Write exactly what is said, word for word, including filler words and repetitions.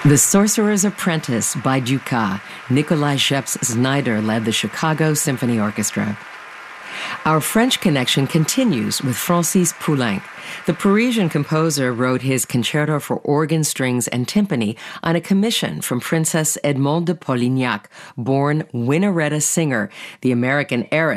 The Sorcerer's Apprentice by Dukas. Nikolai Scheps-Znaider led the Chicago Symphony Orchestra. Our French connection continues with Francis Poulenc. The Parisian composer wrote his concerto for organ, strings, and timpani on a commission from Princess Edmond de Polignac, born Winnaretta Singer, the American heiress